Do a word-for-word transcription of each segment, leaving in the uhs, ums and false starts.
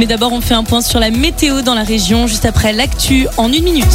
Mais d'abord, on fait un point sur la météo dans la région, juste après l'actu en une minute.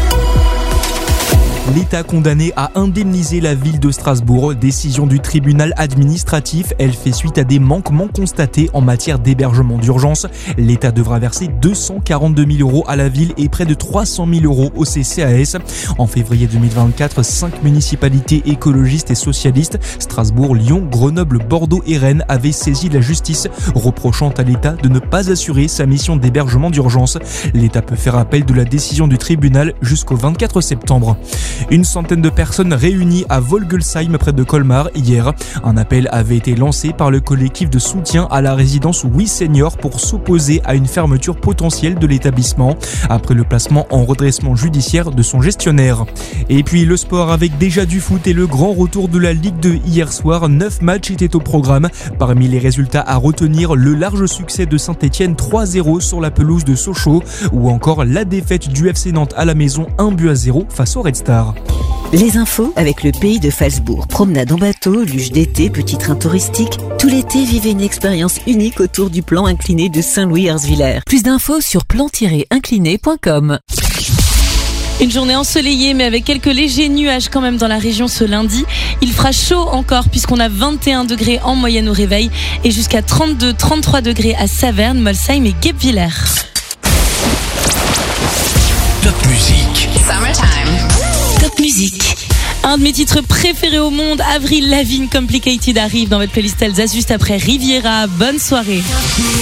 L'État condamné à indemniser la ville de Strasbourg. Décision du tribunal administratif. Elle fait suite à des manquements constatés en matière d'hébergement d'urgence. L'État devra verser deux cent quarante-deux mille euros à la ville et près de trois cent mille euros au C C A S. En février deux mille vingt-quatre, cinq municipalités écologistes et socialistes, Strasbourg, Lyon, Grenoble, Bordeaux et Rennes, avaient saisi la justice, reprochant à l'État de ne pas assurer sa mission d'hébergement d'urgence. L'État peut faire appel de la décision du tribunal jusqu'au vingt-quatre septembre. Une centaine de personnes réunies à Vogelsheim près de Colmar hier. Un appel avait été lancé par le collectif de soutien à la résidence Oui Senior pour s'opposer à une fermeture potentielle de l'établissement après le placement en redressement judiciaire de son gestionnaire. Et puis le sport avec déjà du foot et le grand retour de la Ligue deux hier soir. Neuf matchs étaient au programme. Parmi les résultats à retenir, le large succès de Saint-Etienne trois zéro sur la pelouse de Sochaux ou encore la défaite du F C Nantes à la maison un but à zéro face au Red Star. Les infos avec le Pays de Phalsbourg. Promenade en bateau, luge d'été, petit train touristique. Tout l'été, vivez une expérience unique autour du plan incliné de Saint-Louis-Erzvillers. Plus d'infos sur plan tiret incliné point com. Une journée ensoleillée mais avec quelques légers nuages quand même dans la région ce lundi. Il fera chaud encore puisqu'on a vingt et un degrés en moyenne au réveil et jusqu'à trente-deux à trente-trois degrés à Saverne, Molsheim et Guebwiller. Top musique. Summertime. Top musique. Un de mes titres préférés au monde, Avril Lavigne, Complicated, arrive dans votre playlist Elsa juste après Riviera. Bonne soirée.